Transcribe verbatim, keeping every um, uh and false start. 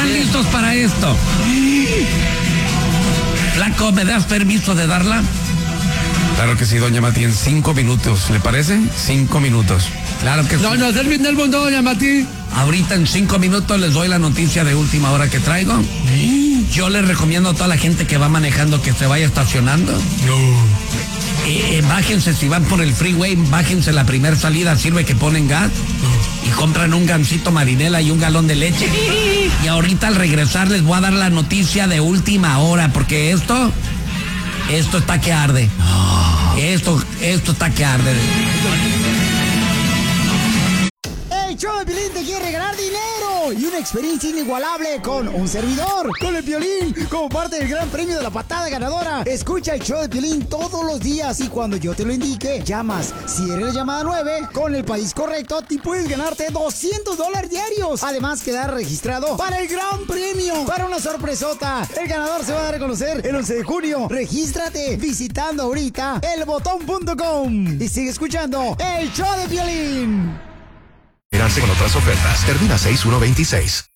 ¿Están Bien. listos para esto? Flaco, ¿me das permiso de darla? Claro que sí, doña Mati, en cinco minutos, ¿le parece? Cinco minutos. Claro que sí. No, no, es el fin del mundo, doña Mati. Ahorita en cinco minutos les doy la noticia de última hora que traigo. ¿Sí? Yo les recomiendo a toda la gente que va manejando que se vaya estacionando. No. Eh, eh, bájense, si van por el freeway, bájense la primera salida, sirve que ponen gas. No. Y compran un gansito marinela y un galón de leche. Y ahorita al regresar les voy a dar la noticia de última hora, porque esto, esto está que arde. No. Esto, esto está que arde. El show de Piolín te quiere regalar dinero y una experiencia inigualable con un servidor, con el Piolín, como parte del gran premio de la patada ganadora. Escucha el show de Piolín todos los días y cuando yo te lo indique, llamas. Si eres la llamada nueve, con el país correcto, te puedes ganarte doscientos dólares diarios. Además, quedar registrado para el gran premio, para una sorpresota. El ganador se va a dar a conocer el once de junio. Regístrate visitando ahorita el botón punto com y sigue escuchando el show de Piolín. Con otras ofertas. Termina seis uno veintiséis.